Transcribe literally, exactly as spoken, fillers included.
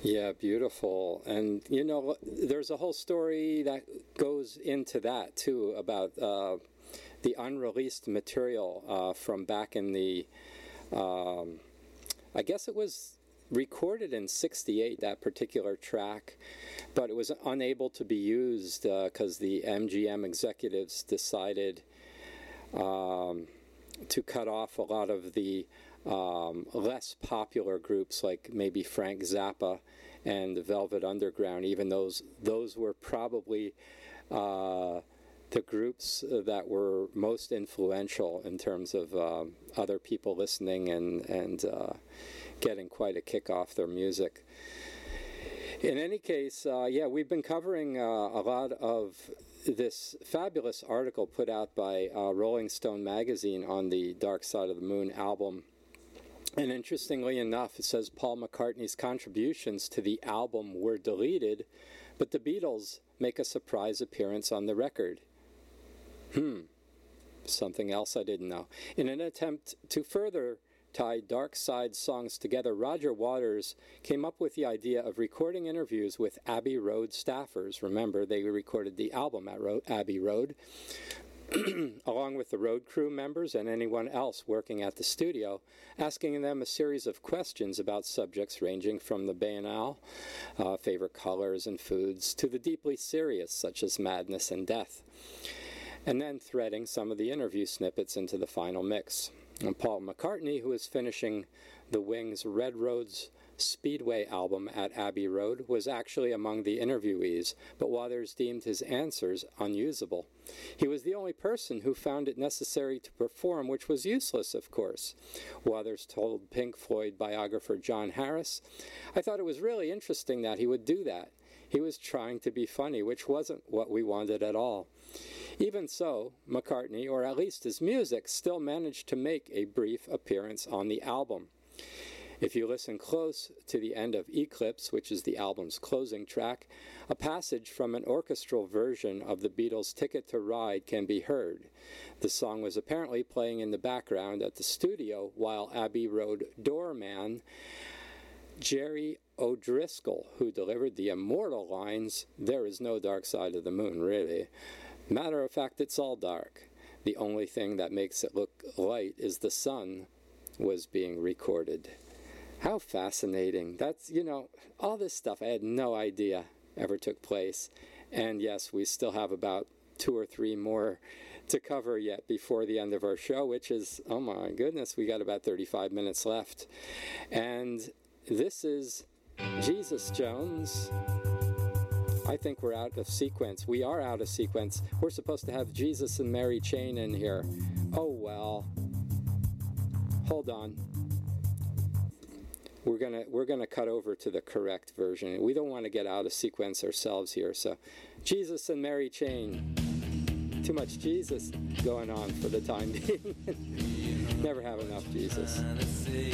Yeah, beautiful. And, you know, there's a whole story that goes into that, too, about uh, the unreleased material uh, from back in the, um, I guess it was recorded in sixty-eight, that particular track, but it was unable to be used because uh, the M G M executives decided um, to cut off a lot of the Um, less popular groups like maybe Frank Zappa and the Velvet Underground. Even those those were probably uh, the groups that were most influential in terms of um, other people listening and and uh, getting quite a kick off their music. In any case, uh, yeah, we've been covering uh, a lot of this fabulous article put out by uh, Rolling Stone magazine on the Dark Side of the Moon album. And interestingly enough, it says Paul McCartney's contributions to the album were deleted, but the Beatles make a surprise appearance on the record. Hmm, something else I didn't know. In an attempt to further tie Dark Side songs together, Roger Waters came up with the idea of recording interviews with Abbey Road staffers. Remember, they recorded the album at Ro- Abbey Road. Along with the road crew members and anyone else working at the studio, asking them a series of questions about subjects ranging from the banal, uh, favorite colors and foods, to the deeply serious, such as madness and death, and then threading some of the interview snippets into the final mix. And Paul McCartney, who was finishing the Wings' Red Roads Speedway album at Abbey Road, was actually among the interviewees, but Waters deemed his answers unusable. He was the only person who found it necessary to perform, which was useless, of course. Waters told Pink Floyd biographer John Harris, "I thought it was really interesting that he would do that. He was trying to be funny, which wasn't what we wanted at all." Even so, McCartney, or at least his music, still managed to make a brief appearance on the album. If you listen close to the end of Eclipse, which is the album's closing track, a passage from an orchestral version of the Beatles' Ticket to Ride can be heard. The song was apparently playing in the background at the studio while Abbey Road doorman Jerry O'Driscoll, who delivered the immortal lines, "There is no dark side of the moon, really. Matter of fact, it's all dark. The only thing that makes it look light is the sun," was being recorded. How fascinating. That's, you know, all this stuff I had no idea ever took place. And yes, we still have about two or three more to cover yet before the end of our show, which is, oh my goodness, we got about thirty-five minutes left. And this is Jesus Jones. I think we're out of sequence. We are out of sequence. We're supposed to have Jesus and Mary Chain in here. Oh well. Hold on. We're gonna we're gonna cut over to the correct version. We don't want to get out of sequence ourselves here. So, Jesus and Mary Chain. Too much Jesus going on for the time being. Never have enough Jesus.